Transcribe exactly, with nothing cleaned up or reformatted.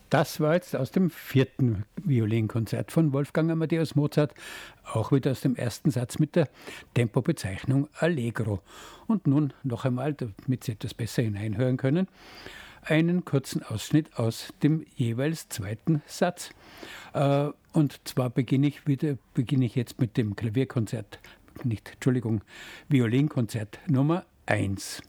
Das war jetzt aus dem vierten Violinkonzert von Wolfgang Amadeus Mozart, auch wieder aus dem ersten Satz mit der Tempobezeichnung Allegro. Und nun noch einmal, damit Sie etwas besser hineinhören können, einen kurzen Ausschnitt aus dem jeweils zweiten Satz. Äh, und zwar beginne ich wieder, beginne ich jetzt mit dem Klavierkonzert, nicht, Entschuldigung, Violinkonzert Nummer eins.